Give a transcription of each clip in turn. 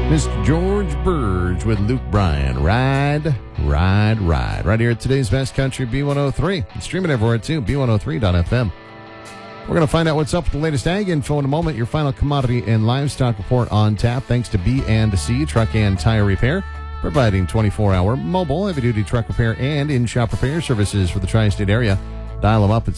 Mr. George Burge with Luke Bryan. Ride, ride, ride. Right here at today's Best Country B103. And streaming everywhere too, B103.fm. We're going to find out what's up with the latest ag info in a moment. Your final commodity and livestock report on tap thanks to B&C Truck and Tire Repair, providing 24-hour mobile, heavy-duty truck repair and in-shop repair services for the tri-state area. Dial them up at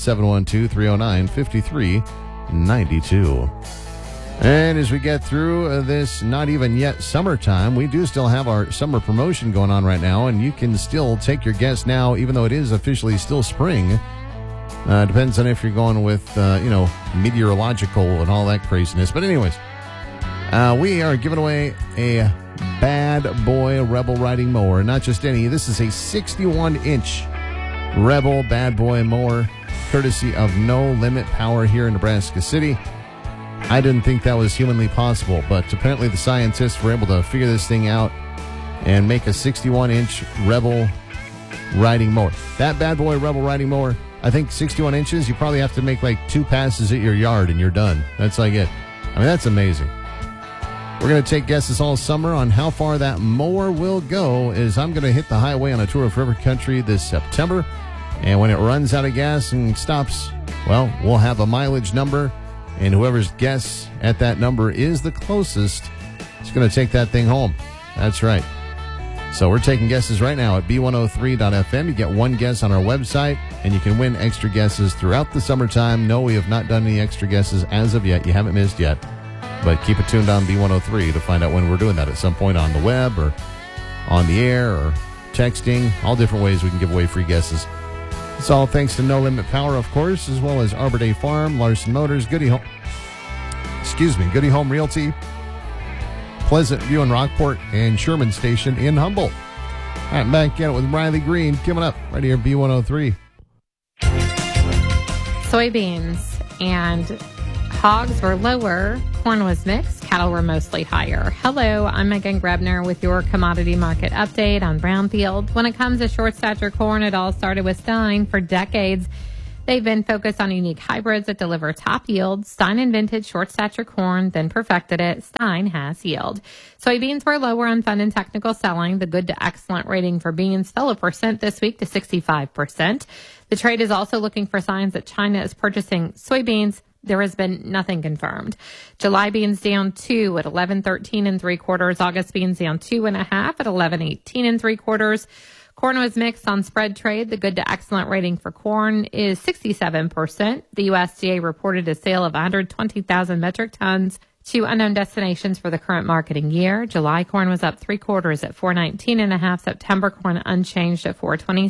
712-309-5392. And as we get through this not even yet summertime, we do still have our summer promotion going on right now, and you can still take your guess now, even though it is officially still spring. Depends on if you're going with, meteorological and all that craziness. But anyways, we are giving away a Bad Boy Rebel riding mower. Not just any. This is a 61-inch Rebel Bad Boy mower, courtesy of No Limit Power here in Nebraska City. I didn't think that was humanly possible, but apparently the scientists were able to figure this thing out and make a 61-inch Rebel riding mower. That Bad Boy Rebel riding mower, I think 61 inches, you probably have to make like 2 passes at your yard and you're done. That's like it. I mean, that's amazing. We're going to take guesses all summer on how far that mower will go, as I'm going to hit the highway on a tour of river country this September. And when it runs out of gas and stops, well, we'll have a mileage number. And whoever's guess at that number is the closest is going to take that thing home. That's right. So we're taking guesses right now at B103.fm. You get one guess on our website, and you can win extra guesses throughout the summertime. No, we have not done any extra guesses as of yet. You haven't missed yet. But keep it tuned on B103 to find out when we're doing that at some point on the web or on the air or texting. All different ways we can give away free guesses. It's all thanks to No Limit Power, of course, as well as Arbor Day Farm, Larson Motors, Goody Home Realty, Pleasant View in Rockport, and Sherman Station in Humboldt. All right, back at it with Riley Green coming up right here at B103. Soybeans and hogs were lower, corn was mixed, cattle were mostly higher. Hello, I'm Megan Grebner with your commodity market update on Brownfield. When it comes to short stature corn, it all started with Stein. For decades, they've been focused on unique hybrids that deliver top yield. Stein invented short stature corn, then perfected it. Stein has yield. Soybeans were lower on fund and technical selling. The good to excellent rating for beans fell 1% this week to 65%. The trade is also looking for signs that China is purchasing soybeans. There has been nothing confirmed. July beans down 2 at 11.13 3/4. August beans down 2.5 at 11.18 3/4. Corn was mixed on spread trade. The good to excellent rating for corn is 67%. The USDA reported a sale of 120,000 metric tons to unknown destinations for the current marketing year. July corn was up 3/4 at 419.5. September corn unchanged at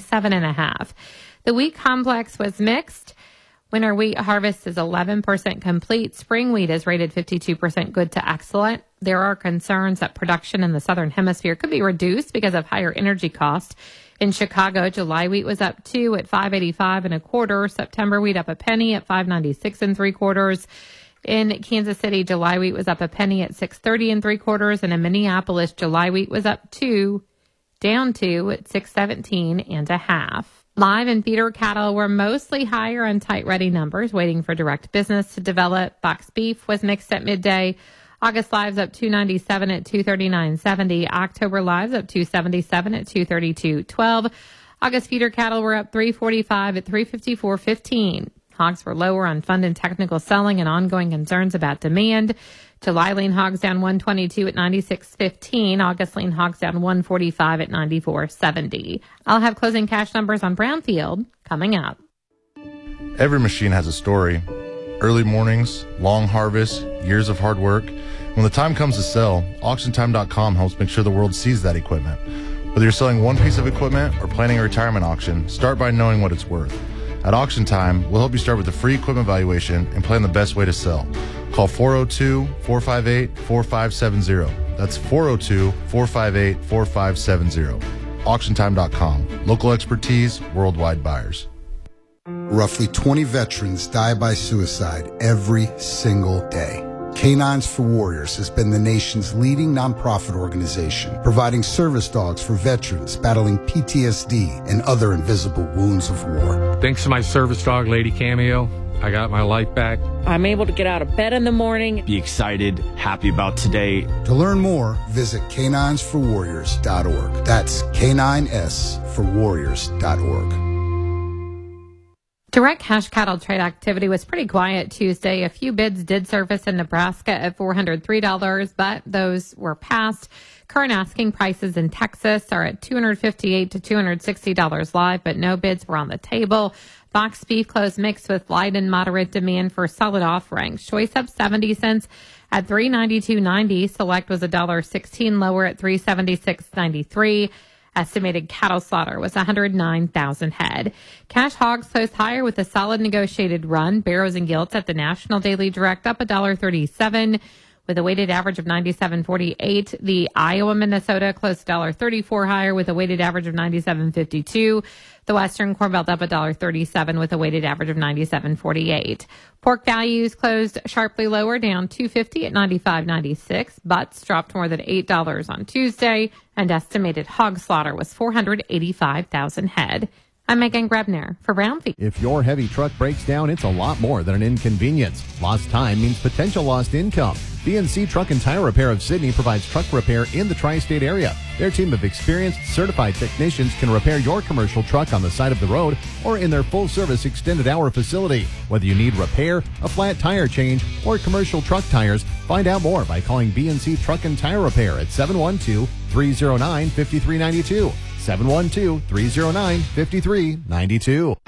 427.5. The wheat complex was mixed. Winter wheat harvest is 11% complete. Spring wheat is rated 52% good to excellent. There are concerns that production in the southern hemisphere could be reduced because of higher energy costs. In Chicago, July wheat was up 2 at 5.85 1/4. September wheat up a penny at 5.96 3/4. In Kansas City, July wheat was up a penny at 6.30 3/4. And in Minneapolis, July wheat was up 2, down 2 at 6.17 1/2. Live and feeder cattle were mostly higher on tight ready numbers, waiting for direct business to develop. Box beef was mixed at midday. August lives up 297 at 239.70. October lives up 277 at 232.12. August feeder cattle were up 345 at 354.15. Hogs were lower on fund and technical selling and ongoing concerns about demand. July lean hogs down 122 at 96.15. August lean hogs down 145 at 94.70. I'll have closing cash numbers on Brownfield coming up. Every machine has a story. Early mornings, long harvests, years of hard work. When the time comes to sell, AuctionTime.com helps make sure the world sees that equipment. Whether you're selling one piece of equipment or planning a retirement auction, start by knowing what it's worth. At Auction Time, we'll help you start with a free equipment valuation and plan the best way to sell. Call 402-458-4570. That's 402-458-4570. AuctionTime.com. Local expertise, worldwide buyers. Roughly 20 veterans die by suicide every single day. Canines for Warriors has been the nation's leading nonprofit organization, providing service dogs for veterans battling PTSD and other invisible wounds of war. Thanks to my service dog, Lady Cameo, I got my life back. I'm able to get out of bed in the morning. Be excited, happy about today. To learn more, visit caninesforwarriors.org. That's caninesforwarriors.org. Direct cash cattle trade activity was pretty quiet Tuesday. A few bids did surface in Nebraska at $403, but those were passed. Current asking prices in Texas are at $258 to $260 live, but no bids were on the table. Box beef closed mixed with light and moderate demand for solid offerings. Choice up 70 cents at $392.90. Select was $1.16 lower at $376.93. Estimated cattle slaughter was 109,000 head. Cash hogs closed higher with a solid negotiated run. Barrows and Gilts at the National Daily Direct up $1.37 with a weighted average of 97.48. The Iowa Minnesota closed $1.34 higher with a weighted average of 97.52. The Western Corn Belt up $1.37 with a weighted average of 97.48. Pork values closed sharply lower, down $2.50 at 95.96. Butts dropped more than $8 on Tuesday, and estimated hog slaughter was 485,000 head. I'm Megan Grebner for Brownfield. If your heavy truck breaks down, it's a lot more than an inconvenience. Lost time means potential lost income. BNC Truck and Tire Repair of Sydney provides truck repair in the tri-state area. Their team of experienced, certified technicians can repair your commercial truck on the side of the road or in their full-service extended hour facility. Whether you need repair, a flat tire change, or commercial truck tires, find out more by calling BNC Truck and Tire Repair at 712-309-5392. 712-309-5392.